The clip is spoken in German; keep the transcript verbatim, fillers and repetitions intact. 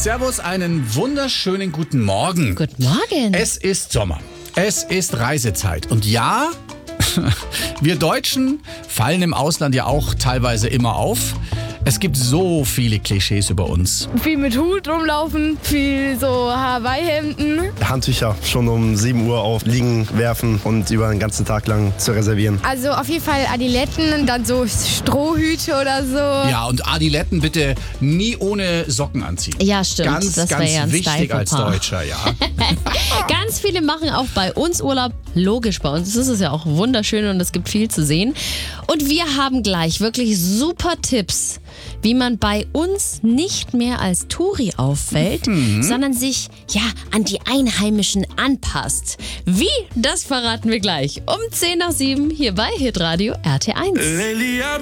Servus, einen wunderschönen guten Morgen. Guten Morgen. Es ist Sommer. Es ist Reisezeit. Und ja, wir Deutschen fallen im Ausland ja auch teilweise immer auf. Es gibt so viele Klischees über uns. Viel mit Hut rumlaufen, viel so Hawaii-Hemden. Handtücher schon um sieben Uhr auf liegen werfen und über den ganzen Tag lang zu reservieren. Also auf jeden Fall Adiletten, dann so Strohhüte oder so. Ja, und Adiletten bitte nie ohne Socken anziehen. Ja, stimmt. Ganz, das ganz ja ein wichtig als Style-Fauxpas. Deutscher, ja. Ganz viele machen auch bei uns Urlaub. Logisch, bei uns ist es ja auch wunderschön und es gibt viel zu sehen. Und wir haben gleich wirklich super Tipps, wie man bei uns nicht mehr als Touri auffällt, Mhm. sondern sich ja an die Einheimischen anpasst. Wie? Das verraten wir gleich um zehn nach sieben hier bei Hitradio R T eins.